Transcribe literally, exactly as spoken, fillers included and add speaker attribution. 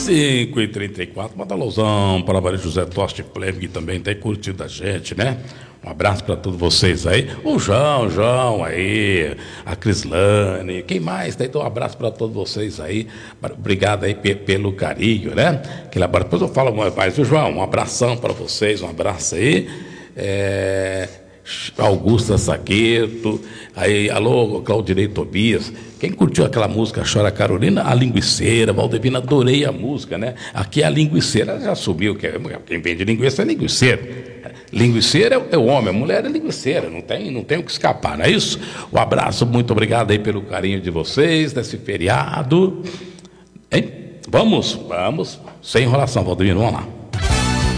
Speaker 1: cinco e trinta e quatro, manda alusão para Maria José Toste Plebe, que também tem curtido a gente, né? Um abraço para todos vocês aí. O João, João aí, a Crislane, quem mais? Então, um abraço para todos vocês aí. Obrigado aí pelo carinho, né? Aquele abraço. Depois eu falo mais, viu, João? Um abração para vocês, um abraço aí. É... Augusta Saqueto, aí, alô, Claudirei Tobias. Quem curtiu aquela música Chora Carolina? A Linguiceira, Valdevina, adorei a música, né? Aqui a Linguiceira já subiu, quem vende linguiça é linguiceiro. Linguiceira é o homem, a mulher é linguiceira, não tem, não tem o que escapar, não é isso? Um abraço, muito obrigado aí pelo carinho de vocês, nesse feriado. Hein? Vamos, vamos, sem enrolação, Valdevina, vamos lá.